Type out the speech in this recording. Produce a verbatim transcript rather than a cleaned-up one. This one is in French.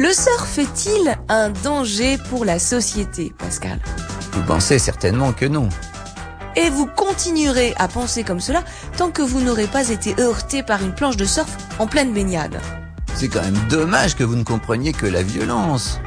Le surf est-il un danger pour la société, Pascal? Vous pensez certainement que non. Et vous continuerez à penser comme cela tant que vous n'aurez pas été heurté par une planche de surf en pleine baignade. C'est quand même dommage que vous ne compreniez que la violence.